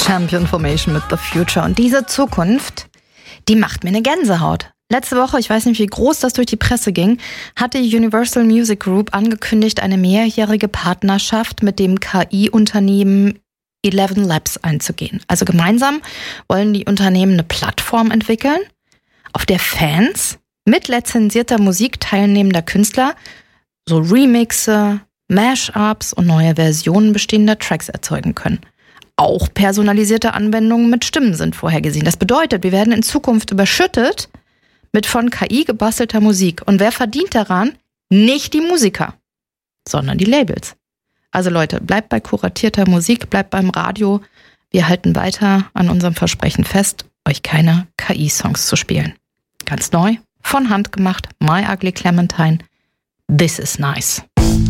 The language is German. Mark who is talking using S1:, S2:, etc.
S1: Champion Formation mit The Future. Und diese Zukunft, die macht mir eine Gänsehaut. Letzte Woche, ich weiß nicht, wie groß das durch die Presse ging, hat die Universal Music Group angekündigt, eine mehrjährige Partnerschaft mit dem KI-Unternehmen 11 Labs einzugehen. Also gemeinsam wollen die Unternehmen eine Plattform entwickeln, auf der Fans mit lizenzierter Musik teilnehmender Künstler so Remixe, Mashups und neue Versionen bestehender Tracks erzeugen können. Auch personalisierte Anwendungen mit Stimmen sind vorhergesehen. Das bedeutet, wir werden in Zukunft überschüttet mit von KI gebastelter Musik. Und wer verdient daran? Nicht die Musiker, sondern die Labels. Also Leute, bleibt bei kuratierter Musik, bleibt beim Radio. Wir halten weiter an unserem Versprechen fest, euch keine KI-Songs zu spielen. Ganz neu, von Hand gemacht, My Ugly Clementine. This is nice.